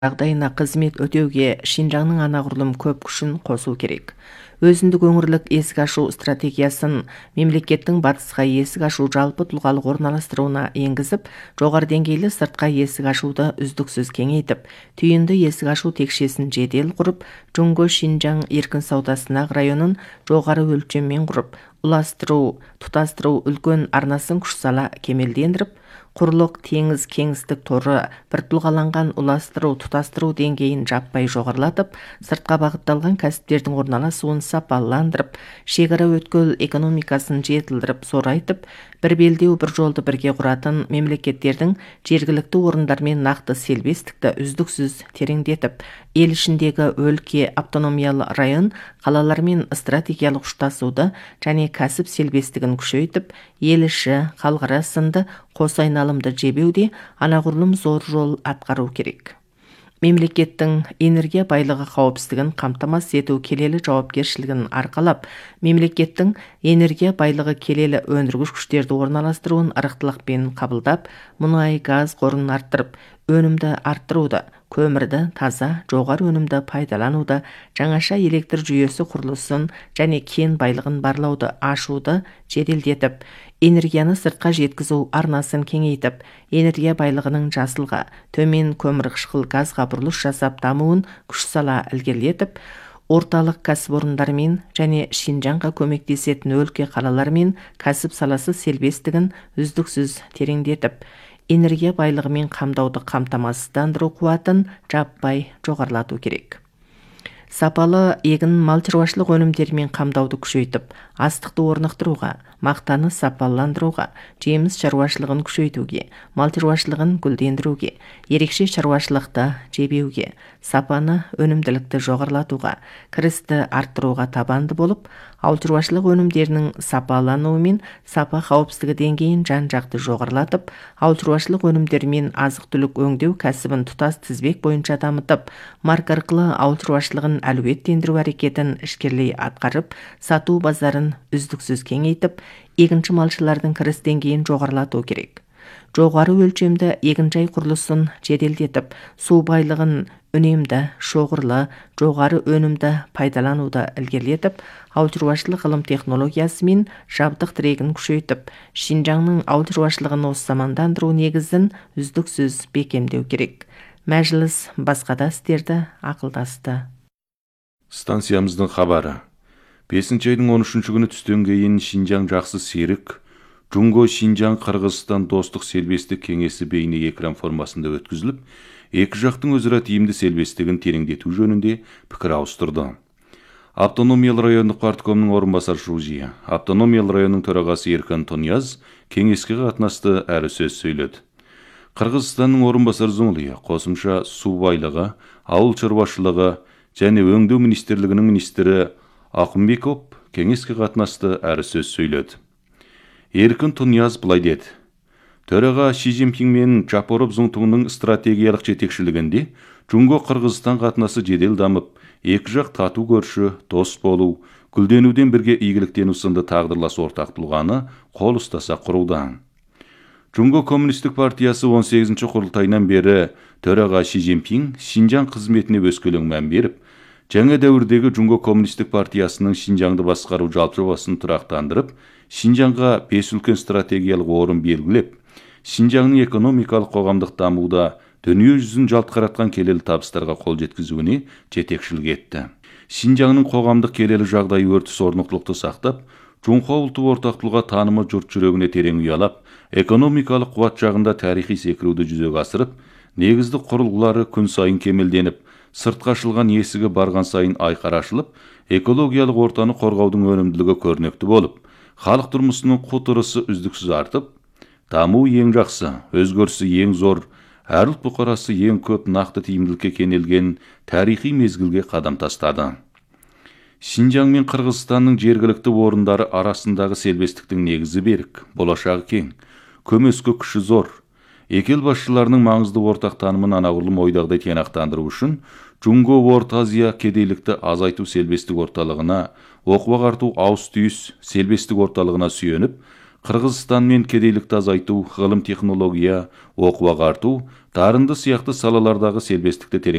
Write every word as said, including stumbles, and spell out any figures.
жағдайына қызмет өтеуге Шинжаңның анағұрлым көп күшін қосу керек. Өзіндік өңірлік есік ашу стратегиясын мемлекеттің батысқа есік ашу жалпы тұлғалық орналастыруына енгізіп, жоғары деңгейлі сыртқа есік ашуды үздіксіз кеңейтіп, түйінді есік ашу текшесін жедел құрып, Джунго Шинжаң еркін сауда сынақ районын жоғары өлшеммен құрып, ұластыру, тұтастыру үлкен арнасын күш сала кемелдендіріп, құрлық теңіз кеңістік торы бір тұлғаланған ұластыру, тұтастыру деңгейін жаппай жоғарылатып, сыртқа бағытталған кәсіптердің орналасуын сапаландырып, шекара өткел экономикасын жетілдіріп, сорайтып, бір белдеу бір жолды бірге құратын мемлекеттердің жергілікті орындармен нақты селбестікті үздіксіз тереңдетіп, ел ішіндегі өлке, автономиялы район, қалалармен стратегиялық ұштасуды және кәсіп селбестігін күшейтіп, ел іші, халықара сынды қос айналымды жебеуде анағұрлым зор жол атқару керек. Мемлекеттің энергия байлығы қауіпсіздігін қамтамасыз ету келелі жауапкершілігін арқалап, мемлекеттің энергия байлығы келелі өндіргіш күштерді орналастыруын ырықтылықпен қабылдап, мұнай, газ қорын арттырып, өнімді арттыруды, көмірді таза, жоғары өнімді пайдалануды, жаңаша электр жүйесі құрылысын және кен байлығын барлауды ашуды жеделдетіп, энергияны сыртқа жеткізу арнасын кеңейтіп, энергия байлығының жасылға, төмен көмірқышқыл газға бұрылыс жасап дамуын күш сала ілгерілетіп, орталық кәсіпорындармен және Шинжаңға көмектесетін өлке қалалармен кәсіп саласы селбестігін үздіксіз тереңдетіп, энергия байлығымен қамдауды қамтамасыздандыру қуатын жаппай жоғарылату керек. Сапалы егін мал шаруашылық өнімдерімен қамдауды күшейтіп, астықты орнықтыруға, мақтаны сапаландыруға, жеміс шаруашылығын күшейтуге, мал шаруашылығын гүлдендіруге, ерекше шаруашылықты жебеуге, сапаны өнімділікті жоғарылатуға, кірісті арттыруға табанды болып, ауыл шаруашылық өнімдерінің сапалануы мен сапа қауіпсіздігі деңгейін жан-жақты жоғарылатып, ауыл шаруашылық өнімдерімен азық-түлік өңдеу кәсібін тұтас тізбек бойынша дамытып, марка арқылы ауыл шаруашылығын әлеуеттендіру әрекетін ішкерлей атқарып, сату базарын үздіксіз кеңейтіп, егінші малшылардың кіріс деңгейін жоғарылату керек. Жоғары өлшемді егінжай құрылысын жеделдетіп, су байлығын үнемді, шоғырлы, жоғары өнімді пайдалануды ілгерілетіп, ауыл шаруашылық ғылым технологиясы мен жабдық тірегін күшейтіп, Шинжаңның ауыл шаруашылығын осы замандандыру негізін үздіксіз бекемдеу керек. Мәжіліс басқа да істерді ақылдасты. Станциямыздың хабары. бесінші айдың он үшінші күні түстен кейін Шинжаң жақсы серік, Джунго Шинжаң Қырғызстан достық селбестік кеңесі бейне экран формасында өткізіліп, екі жақтың өзара тиімді селбестігін тереңдету жөнінде пікір ауыстырды. Автономиялы райондық парткомның орынбасар Шужия, Автономиялы районның төрағасы Еркін Тонияз кеңеске қатынасты әрі сөз сөйледі. Қырғызстанның орынбасар Зумлия қосымша су байлығы, ауыл шаруашылығы және өңдеу министрлігінің министрі Ақымбеков кеңеске қатынасты әрі сөз сөйледі. Еркін Тонияз былай деді: Төраға Ши Цзиньпин мен Жапоров Зуңтуңның стратегиялық жетекшілігінде Джунго Қырғызстан қатынасы жедел дамып, екі жақ тату көрші, дос болу, гүлденуден бірге игіліктену сынды тағдырлас ортақ тұлғаны қол ұстаса құруда. Джунго Коммунистік партиясы он сегізінші құрылтайынан бері төраға Ши Цзиньпин Шинжаң қызметіне өскелең мән беріп, жаңа дәуірдегі Джунго Коммунистік партиясының Шинжаңды басқару жалпы жобасын тұрақтандырып, Шинжаңға бес үлкен стратегиялық орын белгілеп, Шинжаңның экономикалық қоғамдық дамуда дүние жүзін жалт қаратқан келелі табыстарға қол жеткізуіне жетекшілік етті. Шинжаңның қоғамдық келелі жағдайы өртіс орнықтылықты сақтап, Джунхо ұлты ортақтылға танымы жұрт жүрегіне терең ұялап, экономикалық қуат жағында тарихи секіруді жүзеге асырып, негізді құрылғылары күн сайын кемелденіп, сыртқа ашылған есігі барған сайын айқара ашылып, экологиялық ортаны қорғаудың өнімділігі көрнекті болып, халық тұрмысының құтырысы үздіксіз артып, даму ең жақсы, өзгерісі ең зор, әр ұлт бұқарасы ең көп нақты тиімділікке кенелген тарихи мезгілге қадам тастады. Шинжаң мен Қырғызстанның жергілікті орындары арасындағы селбестіктің негізі берік, болашағы кең, көмескі күші зор. Екі ел басшыларының маңызды ортақ танымын анағұрлым ойдағыдай тиянақтандыру үшін Джунго Орта Азия кедейлікті азайту селбестік орталығына, оқу ағарту ауыс түйіс селбестік орталығына сүйеніп, Кыргызстанмен кедейликти азайтуу, гылым технология, окуу агартуу, дарынды сыяктуу салалардагы сербестикти